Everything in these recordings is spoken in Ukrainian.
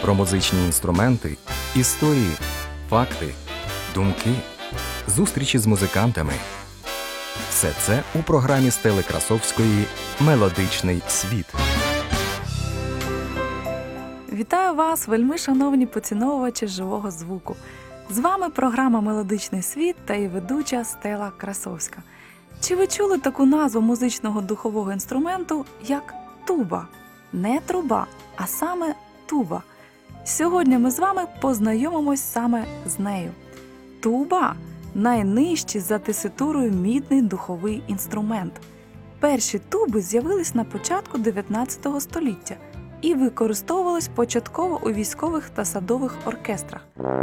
Про музичні інструменти, історії, факти, думки, зустрічі з музикантами. Все це у програмі Стели Красовської «Мелодичний світ». Вітаю вас, вельми шановні поціновувачі живого звуку. З вами програма «Мелодичний світ» та її ведуча Стела Красовська. Чи ви чули таку назву музичного духового інструменту, як туба? Не труба, а саме туба. Сьогодні ми з вами познайомимось саме з нею. Туба – найнижчий за теситурою мідний духовий інструмент. Перші туби з'явились на початку 19 століття і використовувались початково у військових та садових оркестрах.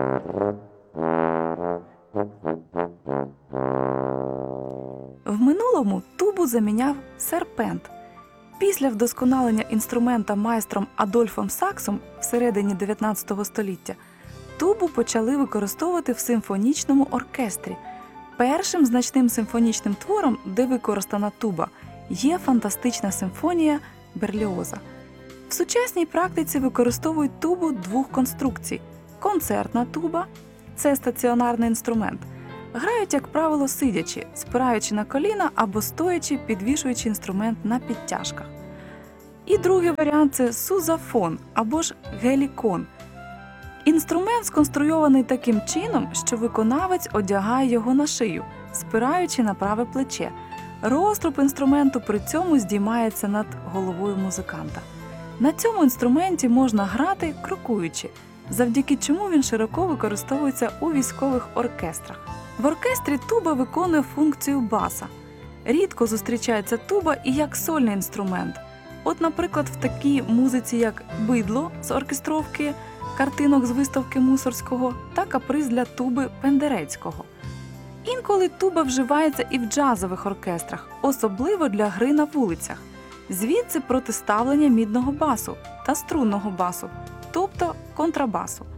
В минулому тубу заміняв серпент. Після вдосконалення інструмента майстром Адольфом Саксом всередині 19 століття тубу почали використовувати в симфонічному оркестрі. Першим значним симфонічним твором, де використана туба, є фантастична симфонія Берліоза. В сучасній практиці використовують тубу двох конструкцій. Концертна туба – це стаціонарний інструмент. Грають, як правило, сидячи, спираючи на коліна або стоячи, підвішуючи інструмент на підтяжках. І другий варіант – це сузафон або ж гелікон. Інструмент сконструйований таким чином, що виконавець одягає його на шию, спираючи на праве плече. Розтруб інструменту при цьому здіймається над головою музиканта. На цьому інструменті можна грати крокуючи, завдяки чому він широко використовується у військових оркестрах. В оркестрі туба виконує функцію баса. Рідко зустрічається туба і як сольний інструмент. От, наприклад, в такій музиці, як «Бидло» з оркестровки, картинок з виставки Мусорського та каприз для туби Пендерецького. Інколи туба вживається і в джазових оркестрах, особливо для гри на вулицях. Звідси протиставлення мідного басу та струнного басу, тобто контрабасу.